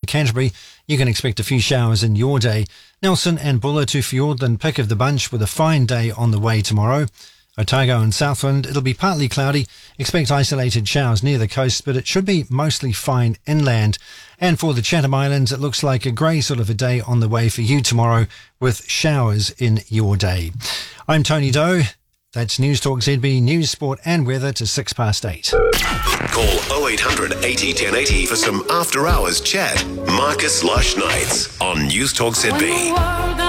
Canterbury, you can expect a few showers in your day. Nelson and Buller to Fiordland, pick of the bunch with a fine day on the way tomorrow. Otago and Southland, it'll be partly cloudy. Expect isolated showers near the coast, but it should be mostly fine inland. And for the Chatham Islands, it looks like a grey sort of a day on the way for you tomorrow with showers in your day. I'm Tony Doe. That's News Talk ZB, news, sport and weather to 8:06. Call 0800 80 1080 for some after-hours chat. Marcus Lush Nights on News Talk ZB.